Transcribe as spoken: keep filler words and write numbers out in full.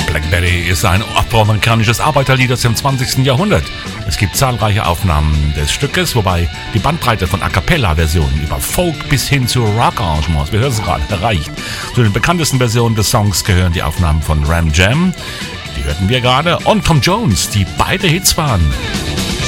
Black Betty ist ein afroamerikanisches Arbeiterlied aus dem zwanzigsten Jahrhundert. Es gibt zahlreiche Aufnahmen des Stückes, wobei die Bandbreite von A-Cappella-Versionen über Folk bis hin zu Rock-Arrangements, wir hören es gerade, erreicht. Zu den bekanntesten Versionen des Songs gehören die Aufnahmen von Ram Jam, die hörten wir gerade, und Tom Jones, die beide Hits waren.